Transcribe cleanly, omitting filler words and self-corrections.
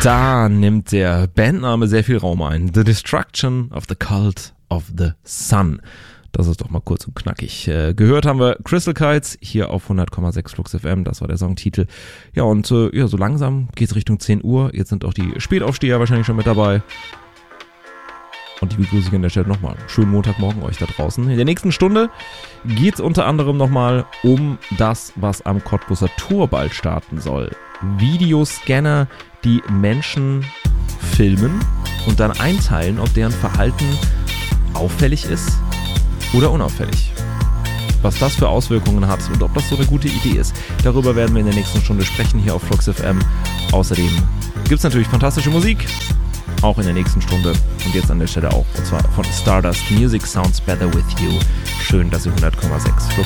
Da nimmt der Bandname sehr viel Raum ein. The Destruction of the Cult of the Sun. Das ist doch mal kurz und knackig. Gehört haben wir Crystal Kites hier auf 100,6 Flux FM. Das war der Songtitel. Ja, und so langsam geht's Richtung 10 Uhr. Jetzt sind auch die Spätaufsteher wahrscheinlich schon mit dabei. Und die begrüße ich an der Stelle nochmal. Schönen Montagmorgen euch da draußen. In der nächsten Stunde geht's unter anderem nochmal um das, was am Cottbuser Tor bald starten soll. Videoscanner, die Menschen filmen und dann einteilen, ob deren Verhalten auffällig ist oder unauffällig. Was das für Auswirkungen hat und ob das so eine gute Idee ist, darüber werden wir in der nächsten Stunde sprechen hier auf Flux FM. Außerdem gibt es natürlich fantastische Musik, auch in der nächsten Stunde und jetzt an der Stelle auch, und zwar von Stardust. Music Sounds Better With You. Schön, dass ihr 100,6